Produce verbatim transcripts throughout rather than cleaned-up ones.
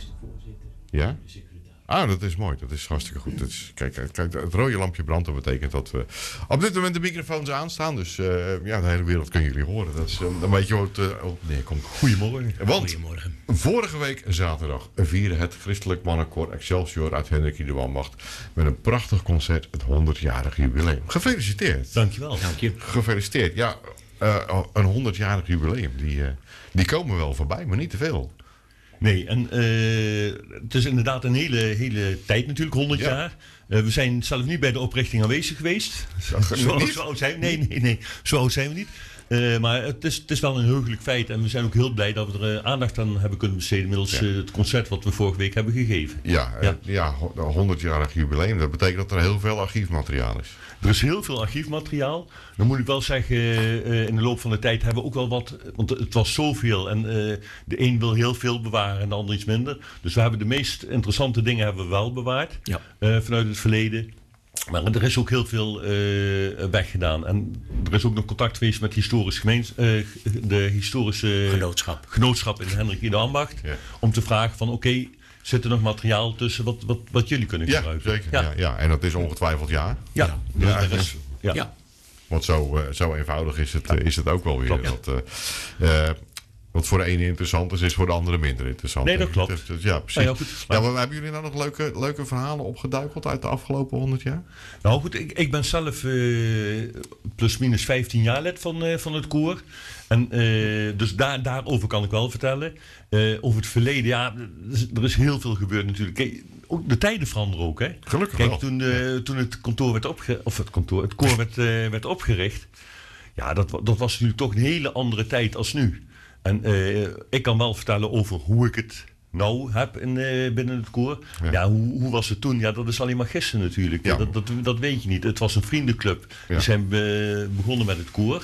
eerste voorzitter. Ja? De secretaris. Ah, dat is mooi. Dat is hartstikke goed. Dat is, kijk, kijk, het rode lampje brandt. Dat betekent dat we op dit moment de microfoons aanstaan. Dus uh, ja, de hele wereld kunnen jullie horen. Dat is uh, een beetje wat uh, op neerkomt. Goedemorgen. Want Goedemorgen. vorige week zaterdag vierde het Christelijk Mannenkoor Excelsior uit Hendrik de Wambacht met een prachtig concert het honderdjarig jubileum. Gefeliciteerd. Dankjewel. Dank je. Gefeliciteerd. Ja, uh, een honderdjarig jubileum. Die, uh, die komen wel voorbij, maar niet te veel. Nee, en uh, het is inderdaad een hele, hele tijd natuurlijk, honderd Ja. jaar. Uh, we zijn zelf niet bij de oprichting aanwezig geweest. Zo, zo, zo oud zijn we, nee, nee, nee, zo oud zijn we niet. Uh, maar het is, het is wel een heugelijk feit. En we zijn ook heel blij dat we er uh, aandacht aan hebben kunnen besteden middels Ja. uh, het concert wat we vorige week hebben gegeven. Ja, Ja. ja. ja, honderdjarig jubileum. Dat betekent dat er heel veel archiefmateriaal is. Er is heel veel archiefmateriaal. Dan moet ik wel zeggen, uh, in de loop van de tijd hebben we ook wel wat... Want het was zoveel en uh, de een wil heel veel bewaren en de ander iets minder. Dus we hebben de meest interessante dingen hebben we wel bewaard. Ja. Uh, vanuit het verleden. Maar er is ook heel veel uh, weggedaan. En er is ook nog contact geweest met historisch gemeens, uh, de historische Genootschap. genootschap in Hendrik de Ambacht. Ja. Om te vragen van oké, okay, zit er nog materiaal tussen wat, wat, wat jullie kunnen Ja, gebruiken? zeker. Ja. Ja, ja. En dat is ongetwijfeld ja. Ja, Ja, ja, er dus- is, ja. Ja. Want zo, uh, zo eenvoudig is het, uh, is het ook wel weer. Klopt. Dat, uh, uh, wat voor de ene interessant is, is voor de andere minder interessant. Nee, dat denk ik. klopt. Dus, dus, ja, precies. Nou ja, goed. Ja, maar hebben jullie nou nog leuke, leuke verhalen opgeduikeld uit de afgelopen honderd jaar? Nou goed, ik, ik ben zelf uh, plus minus vijftien jaar lid van, uh, van het koor. En uh, dus daar, daarover kan ik wel vertellen. Uh, over het verleden, ja, er is, er is heel veel gebeurd natuurlijk. Kijk, ook de tijden veranderen ook, hè? Gelukkig Kijk, wel. toen, uh, toen het kantoor werd opge of het kantoor, het koor werd, uh, werd opgericht. Ja, dat, dat was natuurlijk toch een hele andere tijd als nu. En uh, ik kan wel vertellen over hoe ik het nou heb in, uh, binnen het koor. Ja. Ja, hoe, hoe was het toen? Ja, dat is alleen maar gissen natuurlijk. Ja. Dat, dat, dat weet je niet. Het was een vriendenclub. Ja. Die zijn be- begonnen met het koor.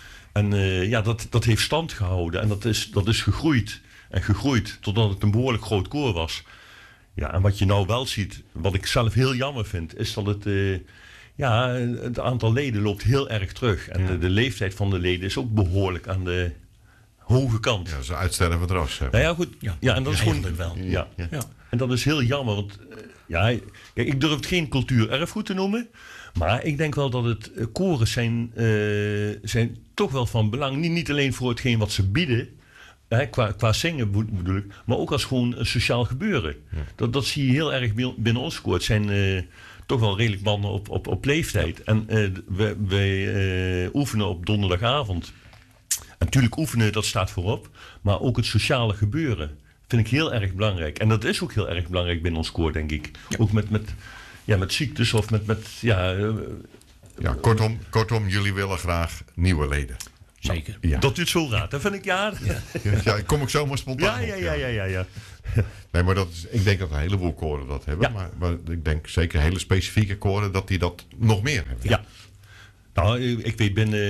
En uh, ja, dat, dat heeft stand gehouden. En dat is, dat is gegroeid. En gegroeid totdat het een behoorlijk groot koor was. Ja, en wat je nou wel ziet, wat ik zelf heel jammer vind, is dat het... Uh, ja, het aantal leden loopt heel erg terug. En Ja. de, de leeftijd van de leden is ook behoorlijk aan de hoge kant. Ja, ze uitstervend ras. Hè. Nou ja, goed. Ja, Ja, en dat is eigenlijk gewoon wel. Ja. Ja. Ja. En dat is heel jammer, want uh, ja, kijk, ik durf het geen cultuurerfgoed te noemen, maar ik denk wel dat het uh, koren zijn, uh, zijn toch wel van belang, niet, niet alleen voor hetgeen wat ze bieden, hè, qua, qua zingen bedoel ik, maar ook als gewoon een sociaal gebeuren. Ja. Dat, dat zie je heel erg binnen ons koor. Het zijn uh, toch wel redelijk mannen op, op, op leeftijd. En uh, wij, wij uh, oefenen op donderdagavond. En natuurlijk oefenen, dat staat voorop. Maar ook het sociale gebeuren vind ik heel erg belangrijk. En dat is ook heel erg belangrijk binnen ons koor, denk ik. Ja. Ook met, met, ja, met ziektes of met... met ja, uh, Ja, kortom, kortom, jullie willen graag nieuwe leden. Zeker. Ja. dat u het zo raadt. Dat vind ik ja. Ja, Ja, ja, kom ik zomaar spontaan ja, op, ja, ja, ja, ja. Nee, maar dat is, ik denk dat een heleboel koren dat hebben. Ja. Maar, maar ik denk zeker hele specifieke koren dat die dat nog meer hebben. Ja. Nou, ik weet binnen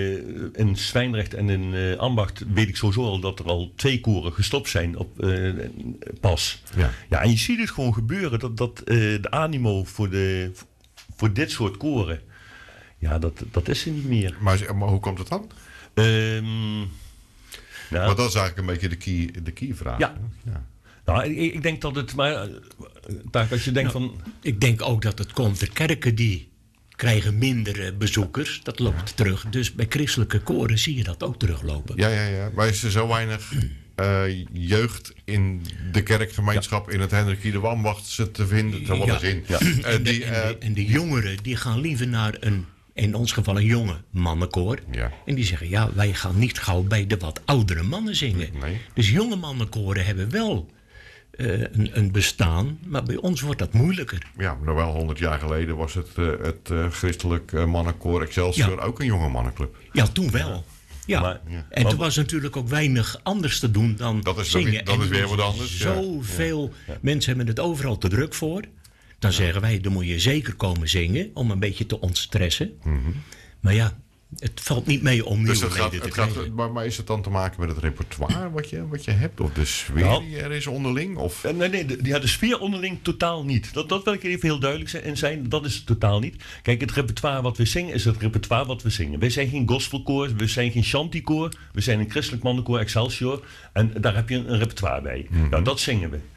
in Zwijndrecht en in uh, Ambacht weet ik sowieso al dat er al twee koren gestopt zijn op uh, pas. Ja. Ja, en je ziet het gewoon gebeuren dat, dat uh, de animo voor, de, voor dit soort koren, ja, dat, dat is er niet meer. Maar, maar hoe komt het dan? Um, nou, Want dat is eigenlijk een beetje de key, de key vraag. Ja. Ja. nou, ik, ik denk dat het, maar uh, Taak, als je denkt Nou, van... Ik denk ook dat het komt. De kerken die krijgen minder uh, bezoekers. Dat loopt terug. Dus bij christelijke koren zie je dat ook teruglopen. Ja, ja, ja. Maar is er zo weinig uh, jeugd in de kerkgemeenschap in het Hendrik de Wambacht te vinden? Zo wel eens in. Ja. Uh, En de, die, en uh, de, en de jongeren die gaan liever naar een, in ons geval een jonge mannenkoor. Ja. En die zeggen, ja, wij gaan niet gauw bij de wat oudere mannen zingen. Nee. Dus jonge mannenkoren hebben wel uh, een, een bestaan. Maar bij ons wordt dat moeilijker. ja, maar wel honderd jaar geleden was het, uh, het uh, christelijk uh, mannenkoor Excelsior Ja. ook een jonge mannenclub. Ja, toen wel. Ja. Maar- Ja. En Maar- toen was natuurlijk ook weinig anders te doen dan Dat is zingen. weer- dat En is weer er wat anders, ja. Zoveel mensen hebben het overal te druk voor. Dan zeggen wij, dan moet je zeker komen zingen om een beetje te ontstressen. Maar ja, het valt niet mee om Dus nieuwe het gaat, leden te het gaat, krijgen. maar, maar is het dan te maken met het repertoire wat je, wat je hebt? Of de sfeer Nou. die er is onderling? Of? Eh, Nee, nee, de, ja, de sfeer onderling totaal niet. Dat, dat wil ik even heel duidelijk zijn- in zijn. Dat is het totaal niet. Kijk, het repertoire wat we zingen is het repertoire wat we zingen. Wij zijn geen gospelkoor, we zijn geen chantykoor. We zijn een christelijk mannenkoor Excelsior. En daar heb je een, een repertoire bij. Nou, dat zingen we.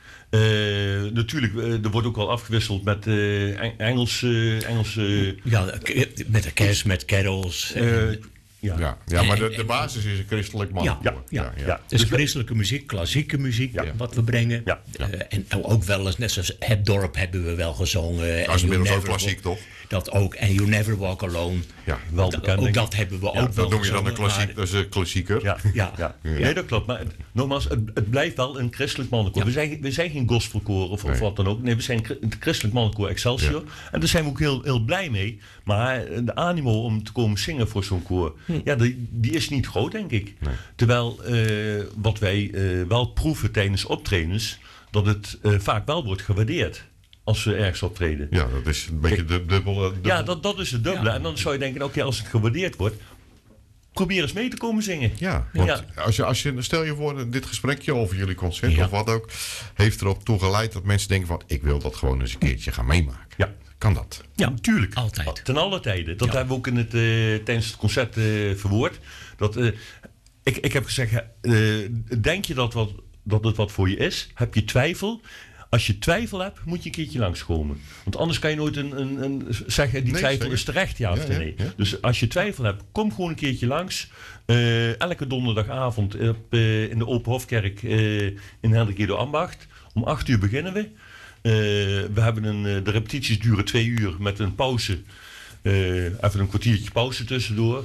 Uh, natuurlijk, uh, er wordt ook wel afgewisseld met uh, Engelse... Engelse ja, met de kerst, met carols. Uh, Ja. Ja, ja, maar de, de basis is een christelijk mannenkoor. Ja, ja, ja, ja, ja. ja. Dus christelijke muziek, klassieke muziek, ja. wat we brengen. Ja. Ja. Uh, en ook wel eens, net zoals Het Dorp hebben we wel gezongen. Dat is inmiddels ook klassiek, toch? Dat ook. En You Never Walk Alone. Ja, wel bekend. Ook dat hebben we ja, ook wel dat noem je dan een klassiek, maar, dat is een klassieker. Ja, ja. ja. ja. Nee, dat klopt. Maar nogmaals, het, het blijft wel een christelijk mannenkoor. Ja. We, zijn, we zijn geen gospelkoor of, nee. of wat dan ook. Nee, we zijn een christelijk mannenkoor Excelsior. Ja. En daar zijn we ook heel, heel blij mee. Maar de animo om te komen zingen voor zo'n koor, hm. ja, die, die is niet groot, denk ik. Nee. Terwijl uh, wat wij uh, wel proeven tijdens optredens, dat het uh, vaak wel wordt gewaardeerd. Als we ergens optreden. Ja, dat is een beetje de dubbele... dubbele. Ja, dat, dat is het dubbele. Ja. En dan zou je denken, oké, okay, als het gewaardeerd wordt, probeer eens mee te komen zingen. Ja, want ja. Als je, als je, stel je voor, dit gesprekje over jullie concert ja. of wat ook, heeft erop toegeleid dat mensen denken van, ik wil dat gewoon eens een keertje gaan meemaken. Ja. Kan dat? Ja, natuurlijk. Altijd. Ten alle tijden. Dat ja. hebben we ook in het, uh, tijdens het concert uh, verwoord. Dat, uh, ik, ik heb gezegd, uh, denk je dat, wat, dat het wat voor je is? Heb je twijfel? Als je twijfel hebt, moet je een keertje langskomen. Want anders kan je nooit een, een, een zeggen, die nee, twijfel zeker. Is terecht, ja of ja, nee. Ja, ja. Dus als je twijfel hebt, kom gewoon een keertje langs. Uh, elke donderdagavond op, uh, in de Open Hofkerk uh, in Hendrik Ido Ambacht. Om acht uur beginnen we. Uh, we hebben een, de repetities duren twee uur met een pauze. Uh, even een kwartiertje pauze tussendoor.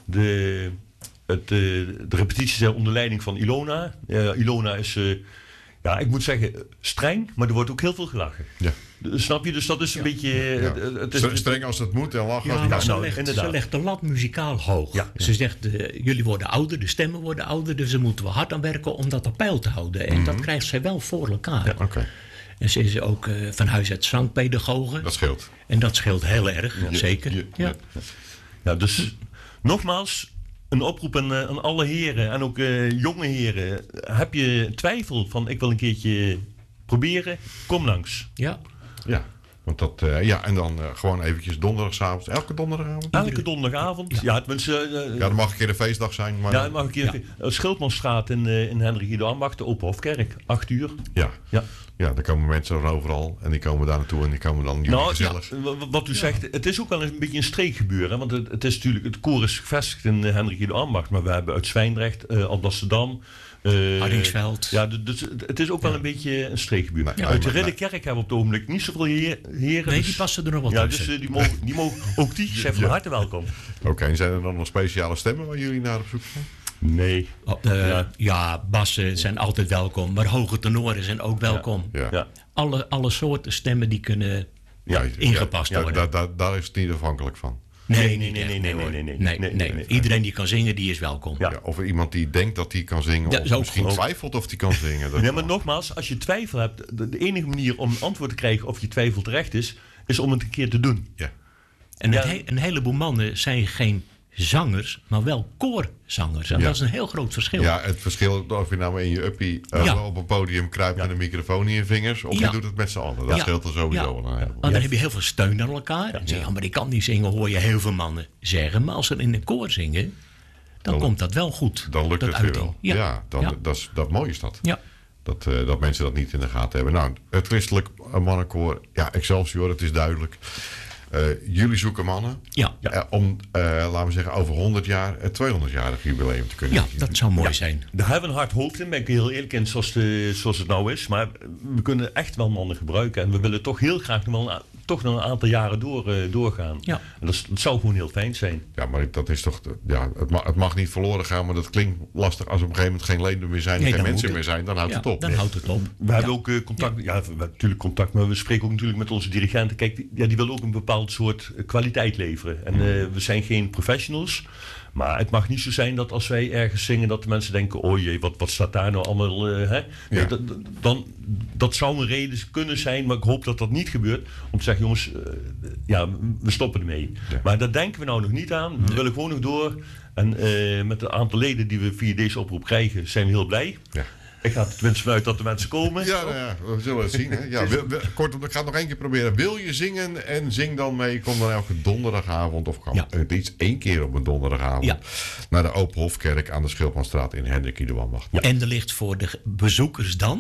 De, het, uh, de repetities zijn onder leiding van Ilona. Uh, Ilona is... Uh, Ja, ik moet zeggen, streng, maar er wordt ook heel veel gelachen. Ja. Snap je? Dus dat is een ja. beetje... Ja. Het is, streng als het moet en lachen als ja, het ze, kan. legt, ze legt de lat muzikaal hoog. Ja. Ze zegt, uh, jullie worden ouder, de stemmen worden ouder, dus daar moeten we hard aan werken om dat op peil te houden. En mm-hmm. dat krijgt zij wel voor elkaar. Ja, okay. En ze is ook uh, van huis uit zangpedagoge. Dat scheelt. En dat scheelt heel erg, ja. zeker. Ja, ja. Ja. ja, dus nogmaals... Een oproep aan, aan alle heren en ook uh, jonge heren. Heb je twijfel van ik wil een keertje proberen? Kom langs. Ja. Ja, want dat, uh, ja en dan uh, gewoon eventjes donderdagavond. Elke donderdagavond? Elke donderdagavond. Ja, ja, tenminste, uh, ja, dat mag een keer een feestdag zijn. Maar... Ja, dat mag een keer. Ja. Schildmanstraat in, uh, in Hendrik Ido Ambacht, de Open Hofkerk. Acht uur. Ja. Ja. Ja, daar komen mensen van overal en die komen daar naartoe en die komen dan jullie nou, gezellig. Ja, wat u ja. zegt, het is ook wel een beetje een streekgebeuren. Want het, het is natuurlijk, het koor is gevestigd in uh, Hendrik Ido Ambacht, maar we hebben uit Zwijndrecht, uh, Alblasserdam, uh, Hardingsveld. Ja, dus het is ook wel ja. een beetje een streekgebeuren. Nee, ja, uit de Ridderkerk hebben we op het ogenblik niet zoveel heer, heren. Nee, dus, die passen er nog wel ja, tussen. Dus uh, die mogen, die mogen, ook die zijn van ja. harte welkom. Oké, okay, en zijn er dan nog speciale stemmen waar jullie naar op zoek zijn? Nee. Oh, uh, ja. ja, bassen zijn altijd welkom, maar hoge tenoren zijn ook welkom. Ja. Ja. Ja. Alle, alle soorten stemmen die kunnen ja, ingepast ja, ja, worden. Ja, daar, daar is het niet afhankelijk van. Nee, nee, nee, nee, nee, nee, nee, nee, nee, nee, nee, nee. Iedereen die kan zingen, die is welkom. Ja. Ja, of iemand die denkt dat hij kan zingen, ja, of misschien twijfelt of hij kan zingen. Dat ja, maar nogmaals, als je twijfel hebt, de, de enige manier om een antwoord te krijgen of je twijfel terecht is, is om het een keer te doen. Ja. En ja. He- een heleboel mannen zijn geen zangers, maar wel koorzangers. En ja. dat is een heel groot verschil. Ja, het verschil of je nou in je uppie uh, ja. op een podium kruipt ja. met een microfoon in je vingers, of ja. je doet het met z'n allen. Dat ja. scheelt er sowieso ja. aan. Ja. Dan heb je heel veel steun aan elkaar. Ja. En zeg je, ja, maar ik kan niet zingen, hoor je heel veel mannen zeggen. Maar als ze in een koor zingen, dan, dan komt dat wel goed. Dan lukt dat het weer wel. Ja, ja, dan, ja. Dat, is, dat mooi is dat. Ja. Dat, uh, dat mensen dat niet in de gaten hebben. Nou, het christelijk mannenkoor, ja, Excelsior, het is duidelijk. Uh, jullie zoeken mannen ja. uh, om, uh, laten we zeggen, over honderd jaar het tweehonderdjarig jubileum te kunnen Ja, zien. dat zou mooi ja. zijn. Daar hebben we een hard hoofd in, ben ik heel eerlijk in, zoals, de, zoals het nou is. Maar we kunnen echt wel mannen gebruiken. En we willen toch heel graag nog wel een, toch nog een aantal jaren door, uh, doorgaan. Ja. En dat, is, dat zou gewoon heel fijn zijn. Ja, maar dat is toch, ja, het, mag, het mag niet verloren gaan, maar dat klinkt lastig als op een gegeven moment geen leden meer zijn, nee, geen mensen meer zijn, dan houdt ja, het op. Dan nee. houdt het op. We ja. hebben ook uh, contact, ja. ja, we hebben natuurlijk contact, maar we spreken ook natuurlijk met onze dirigenten. Kijk, die, ja, die willen ook een bepaald soort kwaliteit leveren. En uh, we zijn geen professionals, maar het mag niet zo zijn dat als wij ergens zingen, dat de mensen denken, oh jee, wat, wat staat daar nou allemaal, uh, hè? Nee, ja. dat, dan, dat zou een reden kunnen zijn, maar ik hoop dat dat niet gebeurt, om te zeggen, jongens, uh, ja, we stoppen ermee. Ja. Maar daar denken we nou nog niet aan. We nee. willen gewoon nog door. En uh, met het aantal leden die we via deze oproep krijgen, zijn we heel blij. Ja. Ik ga er tenminste vanuit dat de mensen komen. Ja, nou ja, we zullen het zien. Hè. Ja, wil, wil, kortom, ik ga het nog één keer proberen. Wil je zingen en zing dan mee? Kom dan elke donderdagavond, of kan het iets één keer op een donderdagavond, ja. naar de Open Hofkerk aan de Schildmanstraat in Hendrik Ido Ambacht. Ja. En er ligt voor de bezoekers dan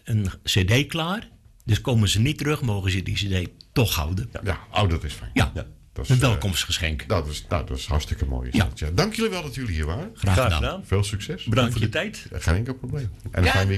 een cd klaar. Dus komen ze niet terug, mogen ze die cd toch houden. Ja, Ja, oh, dat is fijn. ja. Ja. Dat is, Een eh, welkomstgeschenk. dat, is, nou, dat is hartstikke mooi. Is Ja. dat, ja. Dank jullie wel dat jullie hier waren. Graag Graag gedaan. gedaan. Veel succes. Bedankt voor de tijd. Geen enkel probleem. En een Ja. fijn weekend.